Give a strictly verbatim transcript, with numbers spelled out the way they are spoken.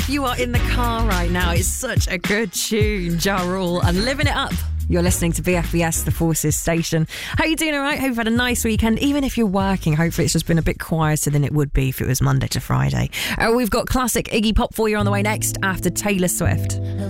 if you are in the car right now, it's such a good tune. Ja Rule and Living It Up. You're listening to B F B S, the Forces station. How you doing, all right? Hope you've had a nice weekend. Even if you're working, hopefully it's just been a bit quieter than it would be if it was Monday to Friday. Uh, we've got classic Iggy Pop for you on the way next after Taylor Swift.